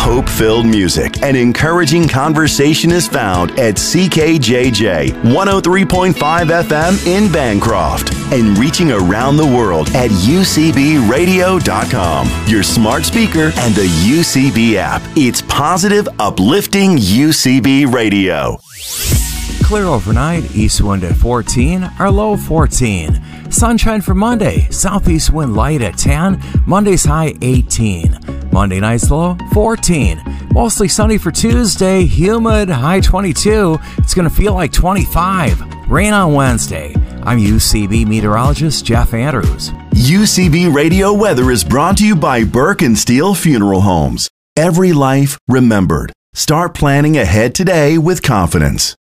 hope-filled music and encouraging conversation is found at CKJJ 103.5 FM in Bancroft and reaching around the world at UCBradio.com, your smart speaker, and the UCB app. It's positive, uplifting UCB Radio. Clear overnight, east wind at 14, our low 14. Sunshine for Monday, southeast wind light at 10, Monday's high 18. Monday night's low 14. Mostly sunny for Tuesday, humid, high 22. It's going to feel like 25. Rain on Wednesday. I'm UCB meteorologist Jeff Andrews. UCB Radio weather is brought to you by Burke and Steel Funeral Homes. Every life remembered. Start planning ahead today with confidence.